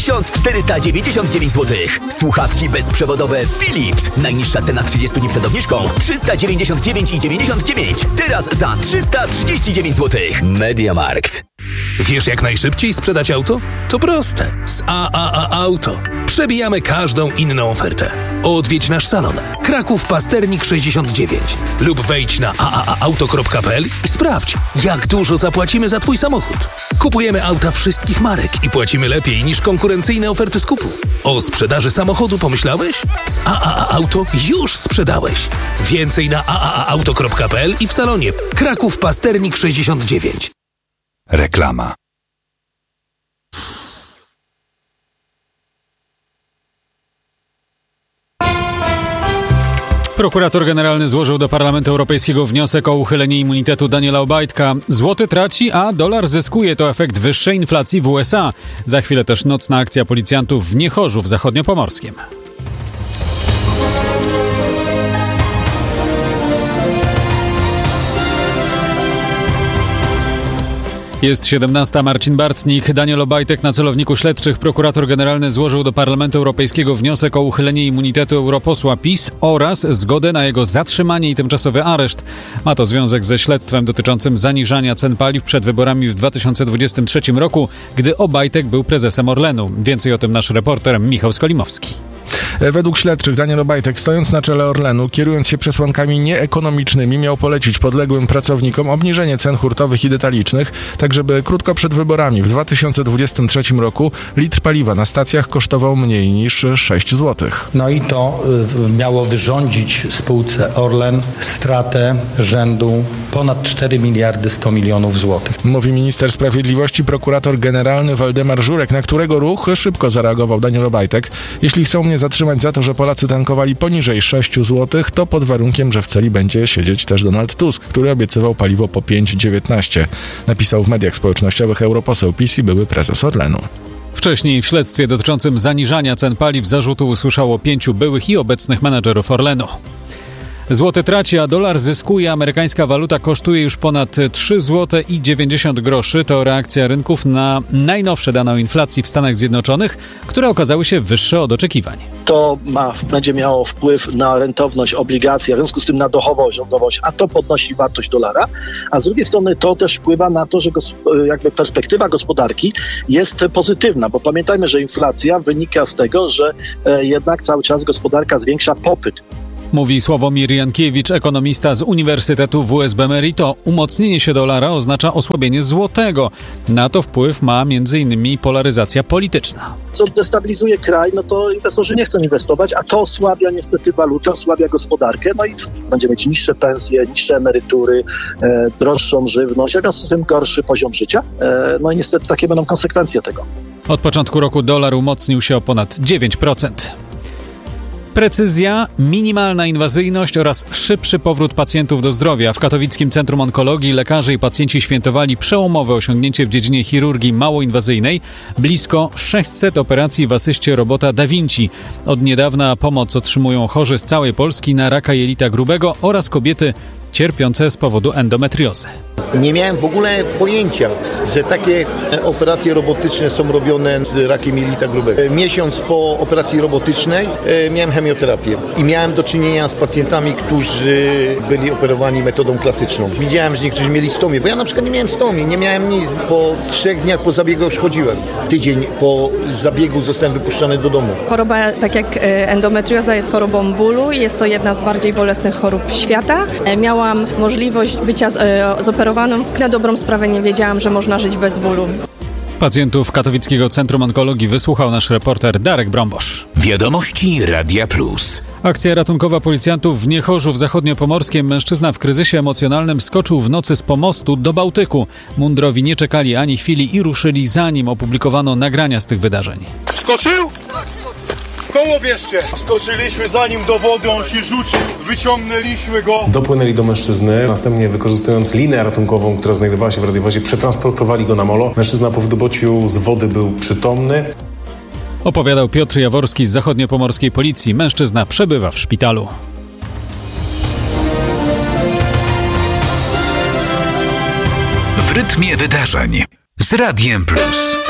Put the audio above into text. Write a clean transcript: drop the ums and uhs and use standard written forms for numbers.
1499 zł. Słuchawki bezprzewodowe Philips. Najniższa cena z 30 dni przed obniżką 399,99. Teraz za 339 zł. MediaMarkt. Wiesz, jak najszybciej sprzedać auto? To proste. Z AAA Auto. Przebijamy każdą inną ofertę. Odwiedź nasz salon. Kraków Pasternik 69. Lub wejdź na aaauto.pl i sprawdź, jak dużo zapłacimy za Twój samochód. Kupujemy auta wszystkich marek i płacimy lepiej niż konkurencyjne oferty skupu. O sprzedaży samochodu pomyślałeś? Z AAA Auto już sprzedałeś. Więcej na aaauto.pl i w salonie. Kraków Pasternik 69. Reklama. Prokurator generalny złożył do Parlamentu Europejskiego wniosek o uchylenie immunitetu Daniela Obajtka. Złoty traci, a dolar zyskuje. To efekt wyższej inflacji w USA. Za chwilę też nocna akcja policjantów w Niechorzu w Zachodniopomorskiem. Jest 17. Marcin Bartnik. Daniel Obajtek na celowniku śledczych. Prokurator generalny złożył do Parlamentu Europejskiego wniosek o uchylenie immunitetu europosła PiS oraz zgodę na jego zatrzymanie i tymczasowy areszt. Ma to związek ze śledztwem dotyczącym zaniżania cen paliw przed wyborami w 2023 roku, gdy Obajtek był prezesem Orlenu. Więcej o tym nasz reporter Michał Skolimowski. Według śledczych Daniel Obajtek, stojąc na czele Orlenu, kierując się przesłankami nieekonomicznymi, miał polecić podległym pracownikom obniżenie cen hurtowych i detalicznych, tak żeby krótko przed wyborami w 2023 roku litr paliwa na stacjach kosztował mniej niż 6 zł. No i to miało wyrządzić spółce Orlen stratę rzędu ponad 4 miliardy 100 milionów złotych. Mówi minister sprawiedliwości, prokurator generalny Waldemar Żurek, na którego ruch szybko zareagował Daniel Obajtek. Jeśli chcą mnie zatrzymać za to, że Polacy tankowali poniżej 6 zł, to pod warunkiem, że w celi będzie siedzieć też Donald Tusk, który obiecywał paliwo po 5,19. Napisał w mediach społecznościowych europoseł PiS i były prezes Orlenu. Wcześniej w śledztwie dotyczącym zaniżania cen paliw zarzutu usłyszało 5 byłych i obecnych menedżerów Orlenu. Złoty traci, a dolar zyskuje. Amerykańska waluta kosztuje już ponad 3 zł i 90 groszy. To reakcja rynków na najnowsze dane o inflacji w Stanach Zjednoczonych, które okazały się wyższe od oczekiwań. To będzie miało wpływ na rentowność obligacji, a w związku z tym na dochodowość, a to podnosi wartość dolara, a z drugiej strony to też wpływa na to, że jakby perspektywa gospodarki jest pozytywna, bo pamiętajmy, że inflacja wynika z tego, że jednak cały czas gospodarka zwiększa popyt. Mówi Sławomir Jankiewicz, ekonomista z Uniwersytetu WSB Merito. Umocnienie się dolara oznacza osłabienie złotego. Na to wpływ ma m.in. polaryzacja polityczna. Co destabilizuje kraj, no to inwestorzy nie chcą inwestować, a to osłabia niestety walutę, osłabia gospodarkę, no i będziemy mieć niższe pensje, niższe emerytury, droższą żywność, a w związku z tym gorszy poziom życia. No i niestety takie będą konsekwencje tego. Od początku roku dolar umocnił się o ponad 9%. Precyzja, minimalna inwazyjność oraz szybszy powrót pacjentów do zdrowia. W Katowickim Centrum Onkologii lekarze i pacjenci świętowali przełomowe osiągnięcie w dziedzinie chirurgii małoinwazyjnej. Blisko 600 operacji w asyście robota Da Vinci. Od niedawna pomoc otrzymują chorzy z całej Polski na raka jelita grubego oraz kobiety cierpiące z powodu endometriozy. Nie miałem w ogóle pojęcia, że takie operacje robotyczne są robione z rakiem jelita grubego. Miesiąc po operacji robotycznej miałem chemioterapię i miałem do czynienia z pacjentami, którzy byli operowani metodą klasyczną. Widziałem, że niektórzy mieli stomię, bo ja na przykład nie miałem stomii, nie miałem nic. Po 3 dniach po zabiegu już chodziłem. Tydzień po zabiegu zostałem wypuszczony do domu. Choroba, tak jak endometrioza, jest chorobą bólu i jest to jedna z bardziej bolesnych chorób świata. Miałam możliwość bycia zoperowaną. Na dobrą sprawę nie wiedziałam, że można żyć bez bólu. Pacjentów Katowickiego Centrum Onkologii wysłuchał nasz reporter Darek Brombosz. Wiadomości Radia Plus. Akcja ratunkowa policjantów w Niechorzu w Zachodniopomorskiem. Mężczyzna w kryzysie emocjonalnym skoczył w nocy z pomostu do Bałtyku. Mundurowi nie czekali ani chwili i ruszyli, zanim opublikowano nagrania z tych wydarzeń. Skoczył? Koło bierzcie! Skoczyliśmy za nim do wody, on się rzucił, wyciągnęliśmy go. Dopłynęli do mężczyzny, następnie wykorzystując linę ratunkową, która znajdowała się w radiowozie, przetransportowali go na molo. Mężczyzna po wydobociu z wody był przytomny. Opowiadał Piotr Jaworski z zachodniopomorskiej policji. Mężczyzna przebywa w szpitalu. W rytmie wydarzeń z Radiem Plus.